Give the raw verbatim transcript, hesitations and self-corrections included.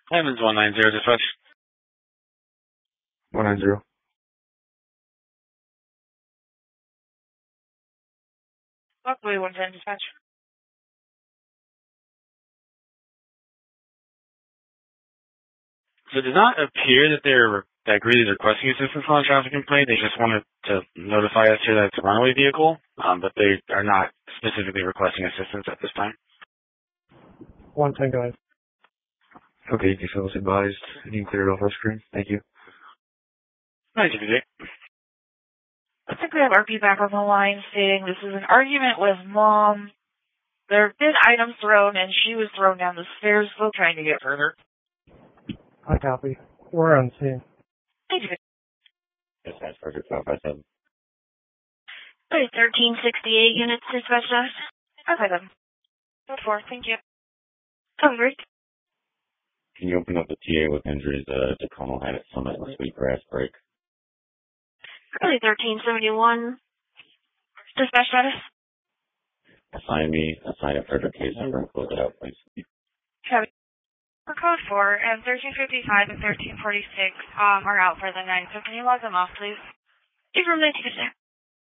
Clemens one nine zero dispatch. one nine zero. Walkway one ten dispatch. So it does not appear that they're that Greeley's requesting assistance on a traffic complaint. They just wanted to notify us here that it's a runaway vehicle, um, but they are not specifically requesting assistance at this time. one ten, go ahead. Okay, you feel advised. You can clear it off our screen. Thank you. Nice of you, Jake. I think we have R P back on the line stating this is an argument with mom. There have been items thrown, and she was thrown down the stairs, still trying to get further. I copy. We're on scene. Thank you. Dispatch Project five five seven. Okay, thirteen sixty-eight units dispatched us. Okay, then. Go for it. Thank you. Covered. Can you open up the T A with injuries uh, Tacoma had at Summit last week, grass break? Early thirteen seventy-one. Dispatch status. Assign me, assign a further case number and close it out, please. Copy. For code four, and thirteen fifty-five and thirteen forty-six um, are out for the nine. So can you log them off, please? Keep room there.